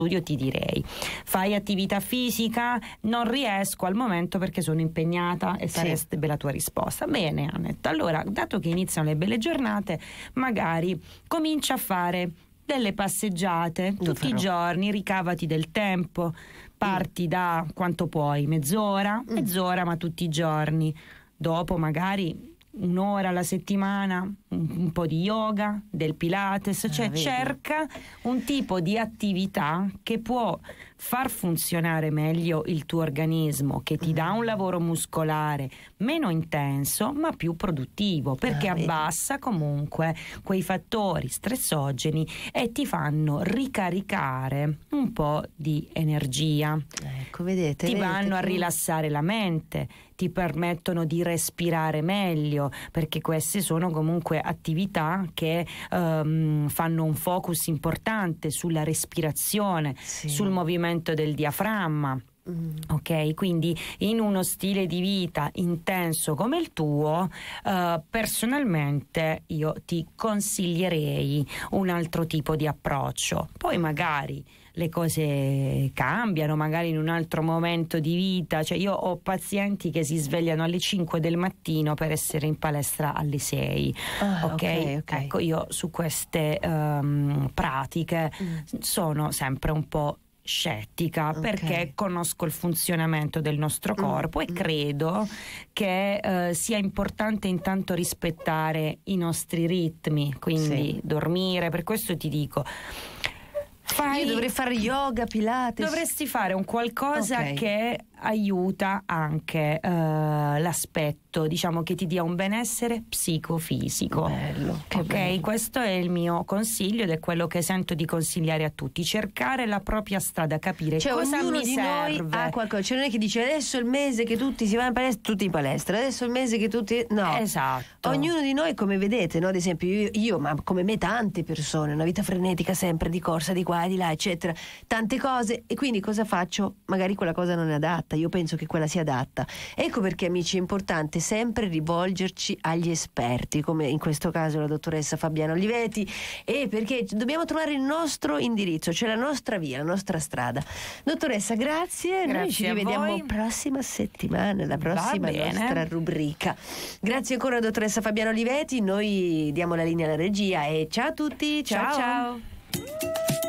studio ti direi: fai attività fisica? Non riesco al momento perché sono impegnata, e sarebbe la tua risposta. Bene, Annette, allora, dato che iniziano le belle giornate, magari comincia a fare delle passeggiate tutti i giorni, ricavati del tempo, parti da quanto puoi, mezz'ora, ma tutti i giorni. Dopo magari un'ora alla settimana, un po' di yoga, del Pilates, cioè cerca un tipo di attività che può far funzionare meglio il tuo organismo, che ti dà un lavoro muscolare meno intenso ma più produttivo, perché abbassa comunque quei fattori stressogeni e ti fanno ricaricare un po' di energia. Ecco, vedete, ti vanno a rilassare la mente, ti permettono di respirare meglio, perché queste sono comunque attività che fanno un focus importante sulla respirazione, sul movimento del diaframma. Ok, quindi in uno stile di vita intenso come il tuo, personalmente io ti consiglierei un altro tipo di approccio. Poi magari le cose cambiano, magari in un altro momento di vita. Cioè, io ho pazienti che si svegliano alle 5 del mattino per essere in palestra alle 6. Okay? Ecco, io su queste pratiche sono sempre un po' scettica, perché conosco il funzionamento del nostro corpo e credo che sia importante intanto rispettare i nostri ritmi, quindi dormire. Per questo ti dico, io dovrei fare yoga, Pilates. Dovresti fare un qualcosa che aiuta anche l'aspetto, diciamo, che ti dia un benessere psicofisico. Bello, bello. Questo è il mio consiglio ed è quello che sento di consigliare a tutti: cercare la propria strada, capire cosa ognuno mi di serve. noi ha qualcosa, cioè non è che dice adesso è il mese che tutti si vanno in palestra, tutti in palestra, adesso è il mese che tutti esatto. Ognuno di noi, come vedete, no? Ad esempio io, ma come me tante persone, una vita frenetica sempre di corsa di qua e di là eccetera, tante cose, e quindi cosa faccio? Magari quella cosa non è adatta, io penso che quella sia adatta. Ecco perché, amici, è importante sempre rivolgerci agli esperti, come in questo caso la dottoressa Fabiana Oliveti, e perché dobbiamo trovare il nostro indirizzo, cioè la nostra via, la nostra strada. Dottoressa, grazie noi ci rivediamo prossima settimana, la prossima nostra rubrica. Grazie ancora, dottoressa Fabiana Oliveti, noi diamo la linea alla regia e ciao a tutti, ciao.